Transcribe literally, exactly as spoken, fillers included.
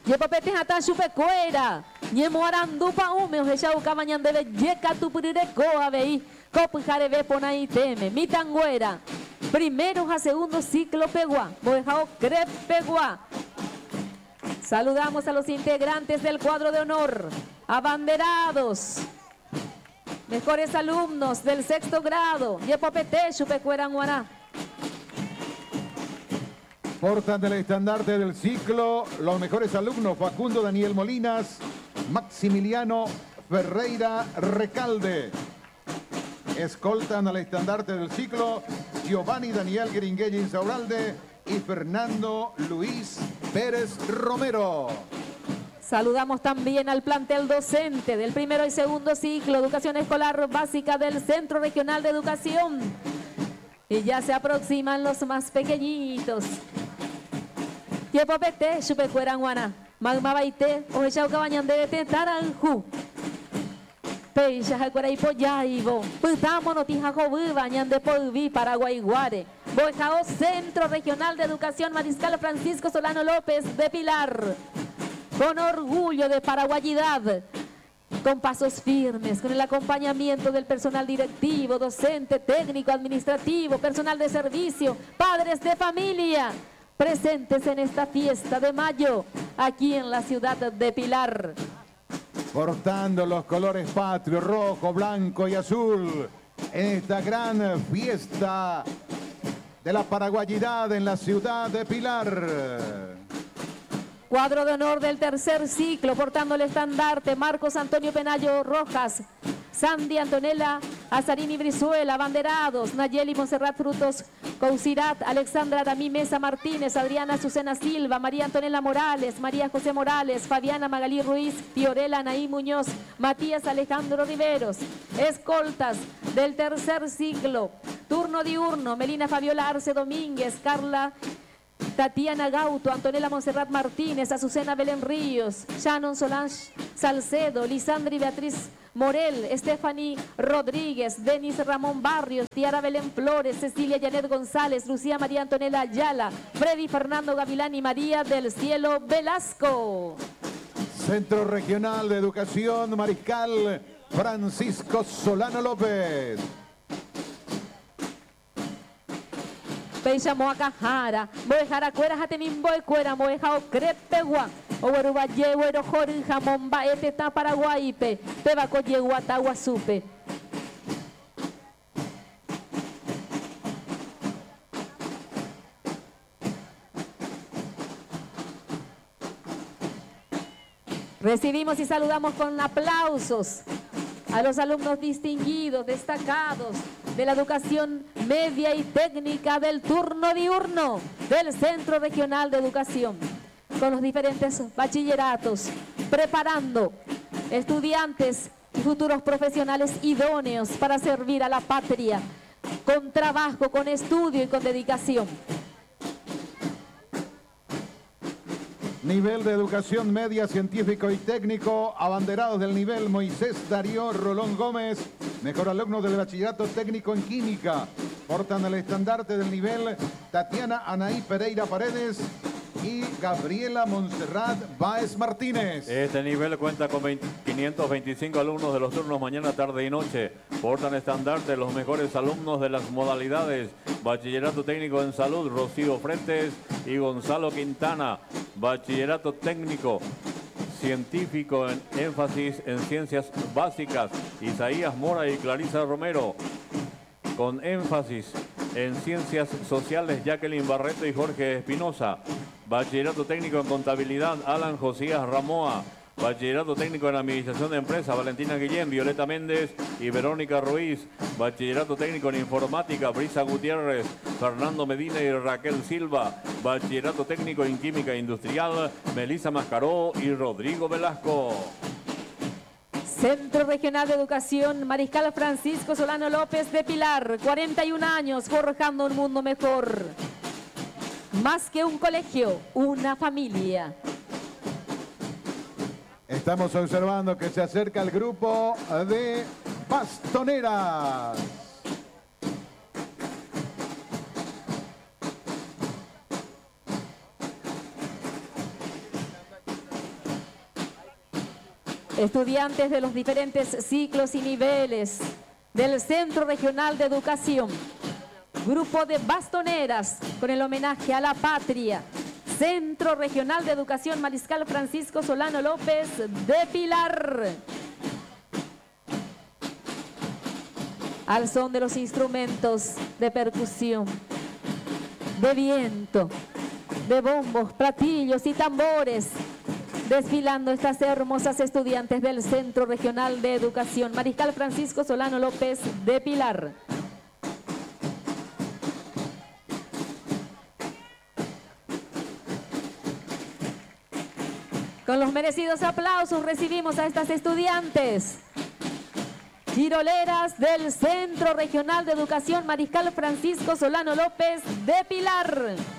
Yepopete hata chupecuera. Ñemo arandupa ume ojechau cabañandele yeca tupurireco avei. Copujareve ponai teme. Mitanguera. Primero a segundo ciclo pegua. Boejao crep pegua. Saludamos a los integrantes del cuadro de honor. Abanderados. Mejores alumnos del sexto grado. Yepopete chupecuera guaná. Portan del estandarte del ciclo los mejores alumnos: Facundo Daniel Molinas, Maximiliano Ferreira Recalde. Escoltan al estandarte del ciclo Giovanni Daniel Gringuella Insaurralde y Fernando Luis Pérez Romero. Saludamos también al plantel docente del primero y segundo ciclo Educación Escolar Básica del Centro Regional de Educación. Y ya se aproximan los más pequeñitos. Yepopete, chupecueranguana, magmabaite, ojechau cabañandete, taranju. Peixa jacuaraipo yaibo, putamo notija jovu, bañande polvi, Paraguayguare. Boejao Centro Regional de Educación Mariscal Francisco Solano López de Pilar. Con orgullo de paraguayidad. Con pasos firmes, con el acompañamiento del personal directivo, docente, técnico, administrativo, personal de servicio, padres de familia, presentes en esta fiesta de mayo, aquí en la ciudad de Pilar. Portando los colores patrios, rojo, blanco y azul, en esta gran fiesta de la paraguayidad en la ciudad de Pilar. Cuadro de honor del tercer ciclo, portando el estandarte, Marcos Antonio Penayo Rojas, Sandy Antonella Azarini Brizuela, abanderados, Nayeli Monserrat Frutos Cousirat, Alexandra Damí Mesa Martínez, Adriana Azucena Silva, María Antonella Morales, María José Morales, Fabiana Magalí Ruiz, Fiorella Naí Muñoz, Matías Alejandro Riveros. Escoltas del tercer ciclo, turno diurno, Melina Fabiola Arce Domínguez, Carla Tatiana Gauto, Antonella Monserrat Martínez, Azucena Belén Ríos, Shannon Solange Salcedo, Lisandri Beatriz Morel, Stephanie Rodríguez, Denis Ramón Barrios, Tiara Belén Flores, Cecilia Janet González, Lucía María Antonella Ayala, Freddy Fernando Gavilán y María del Cielo Velasco. Centro Regional de Educación Mariscal Francisco Solano López. Peisha Moaca Jara, Boejara Cuera Jatemin Boecuera, Moeja o Crepegua, Oweruba Yehuero Jorija, Momba Eteta Paraguaype, Pebaco Yehuatagua Supe. Recibimos y saludamos con aplausos a los alumnos distinguidos, destacados de la educación media y técnica del turno diurno del Centro Regional de Educación, con los diferentes bachilleratos, preparando estudiantes y futuros profesionales idóneos para servir a la patria, con trabajo, con estudio y con dedicación. Nivel de educación media, científico y técnico, abanderados del nivel Moisés Darío Rolón Gómez, mejor alumno del bachillerato técnico en química. Portan el estandarte del nivel Tatiana Anaí Pereira Paredes y Gabriela Montserrat Báez Martínez. Este nivel cuenta con quinientos veinticinco alumnos de los turnos mañana, tarde y noche. Portan estandarte los mejores alumnos de las modalidades Bachillerato Técnico en Salud, Rocío Frentes y Gonzalo Quintana. Bachillerato Técnico Científico en énfasis en Ciencias Básicas, Isaías Mora y Clarisa Romero. Con énfasis en Ciencias Sociales, Jacqueline Barreto y Jorge Espinosa. Bachillerato Técnico en Contabilidad, Alan Josías Ramoa. Bachillerato Técnico en Administración de Empresas, Valentina Guillén, Violeta Méndez y Verónica Ruiz. Bachillerato Técnico en Informática, Brisa Gutiérrez, Fernando Medina y Raquel Silva. Bachillerato Técnico en Química Industrial, Melissa Mascaró y Rodrigo Velasco. Centro Regional de Educación Mariscal Francisco Solano López de Pilar, cuarenta y un años, forjando un mundo mejor. Más que un colegio, una familia. Estamos observando que se acerca el grupo de bastoneras. Estudiantes de los diferentes ciclos y niveles del Centro Regional de Educación. Grupo de bastoneras con el homenaje a la patria. Centro Regional de Educación Mariscal Francisco Solano López de Pilar. Al son de los instrumentos de percusión, de viento, de bombos, platillos y tambores, desfilando estas hermosas estudiantes del Centro Regional de Educación Mariscal Francisco Solano López de Pilar. Con los merecidos aplausos recibimos a estas estudiantes giroleras del Centro Regional de Educación Mariscal Francisco Solano López de Pilar.